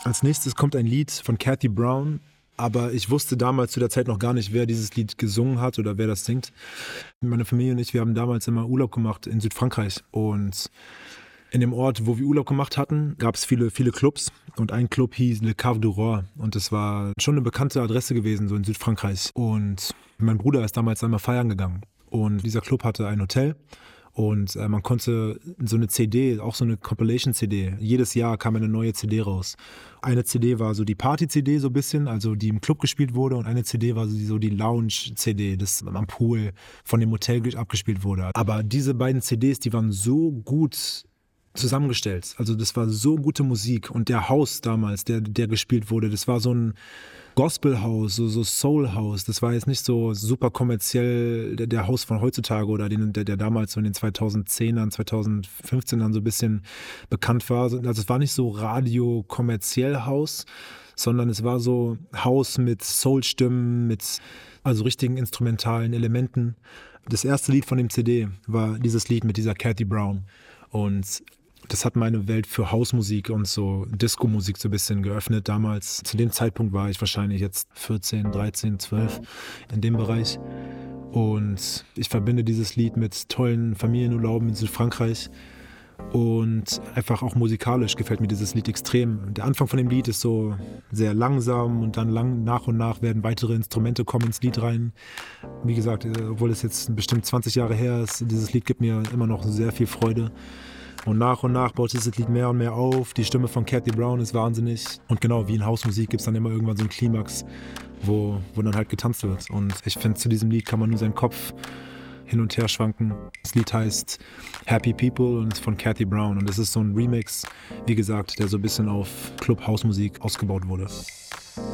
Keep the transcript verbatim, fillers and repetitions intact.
Als nächstes kommt ein Lied von Cathy Brown, aber ich wusste damals zu der Zeit noch gar nicht, wer dieses Lied gesungen hat oder wer das singt. Meine Familie und ich, wir haben damals immer Urlaub gemacht in Südfrankreich und in dem Ort, wo wir Urlaub gemacht hatten, gab es viele, viele Clubs und ein Club hieß Le Cave du Roi und das war schon eine bekannte Adresse gewesen, so in Südfrankreich. Und mein Bruder ist damals einmal feiern gegangen und dieser Club hatte ein Hotel und äh, man konnte so eine C D, auch so eine Compilation-C D, jedes Jahr kam eine neue C D raus. Eine C D war so die Party-C D so ein bisschen, also die im Club gespielt wurde und eine C D war so die, so die Lounge-C D, das am Pool von dem Hotel abgespielt wurde. Aber diese beiden C Ds, die waren so gut zusammengestellt. Also das war so gute Musik und der House damals, der, der gespielt wurde, das war so ein Gospel-House, so, so Soul-House. Das war jetzt nicht so super kommerziell der, der House von heutzutage oder den, der, der damals so in den zweitausendzehnern, zweitausendfünfzehnern so ein bisschen bekannt war. Also es war nicht so Radio-kommerziell House, sondern es war so House mit Soul-Stimmen, mit also richtigen instrumentalen Elementen. Das erste Lied von dem C D war dieses Lied mit dieser Cathy Brown. Und das hat meine Welt für Hausmusik und so Disco-Musik so ein bisschen geöffnet damals. Zu dem Zeitpunkt war ich wahrscheinlich jetzt vierzehn, dreizehn, zwölf in dem Bereich. Und ich verbinde dieses Lied mit tollen Familienurlauben in Südfrankreich. Und einfach auch musikalisch gefällt mir dieses Lied extrem. Der Anfang von dem Lied ist so sehr langsam und dann lang, nach und nach werden weitere Instrumente kommen ins Lied rein. Wie gesagt, obwohl es jetzt bestimmt zwanzig Jahre her ist, dieses Lied gibt mir immer noch sehr viel Freude. Und nach und nach baut dieses Lied mehr und mehr auf. Die Stimme von Cathy Brown ist wahnsinnig. Und genau, wie in Hausmusik gibt es dann immer irgendwann so einen Klimax, wo, wo dann halt getanzt wird. Und ich finde, zu diesem Lied kann man nur seinen Kopf hin und her schwanken. Das Lied heißt Happy People und ist von Cathy Brown. Und es ist so ein Remix, wie gesagt, der so ein bisschen auf Club-Hausmusik ausgebaut wurde.